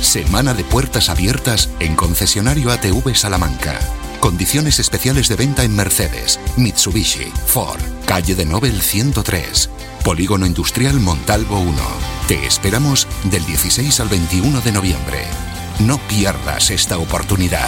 Semana de puertas abiertas en concesionario ATV Salamanca. Condiciones especiales de venta en Mercedes, Mitsubishi, Ford, calle de Nobel 103, Polígono Industrial Montalvo 1. Te esperamos del 16 al 21 de noviembre. No pierdas esta oportunidad.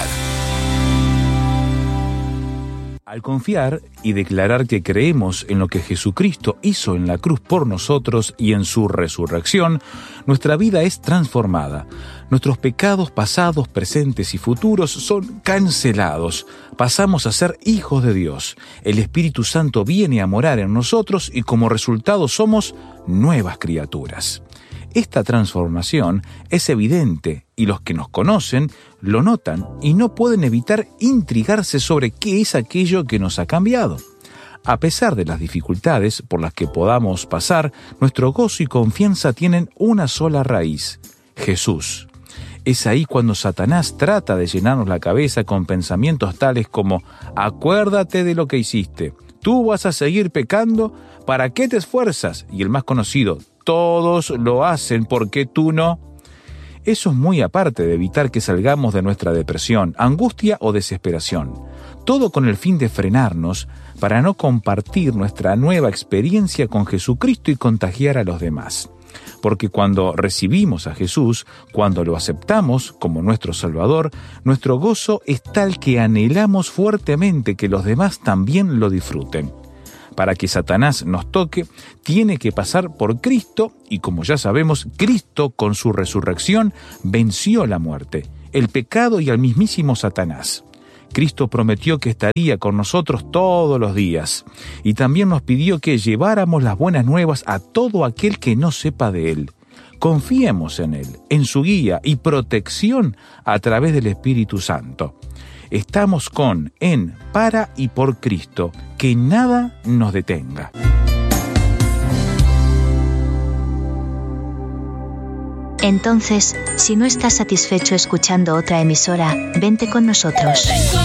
Al confiar y declarar que creemos en lo que Jesucristo hizo en la cruz por nosotros y en su resurrección, nuestra vida es transformada. Nuestros pecados pasados, presentes y futuros son cancelados. Pasamos a ser hijos de Dios. El Espíritu Santo viene a morar en nosotros y como resultado somos nuevas criaturas. Esta transformación es evidente y los que nos conocen lo notan y no pueden evitar intrigarse sobre qué es aquello que nos ha cambiado. A pesar de las dificultades por las que podamos pasar, nuestro gozo y confianza tienen una sola raíz: Jesús. Es ahí cuando Satanás trata de llenarnos la cabeza con pensamientos tales como: acuérdate de lo que hiciste, tú vas a seguir pecando, ¿para qué te esfuerzas? Y el más conocido: todos lo hacen, ¿por qué tú no? Eso es muy aparte de evitar que salgamos de nuestra depresión, angustia o desesperación. Todo con el fin de frenarnos para no compartir nuestra nueva experiencia con Jesucristo y contagiar a los demás. Porque cuando recibimos a Jesús, cuando lo aceptamos como nuestro Salvador, nuestro gozo es tal que anhelamos fuertemente que los demás también lo disfruten. Para que Satanás nos toque, tiene que pasar por Cristo, y como ya sabemos, Cristo con su resurrección venció la muerte, el pecado y al mismísimo Satanás. Cristo prometió que estaría con nosotros todos los días, y también nos pidió que lleváramos las buenas nuevas a todo aquel que no sepa de Él. Confiemos en Él, en su guía y protección a través del Espíritu Santo. Estamos en, para y por Cristo, que nada nos detenga. Entonces, si no estás satisfecho escuchando otra emisora, vente con nosotros.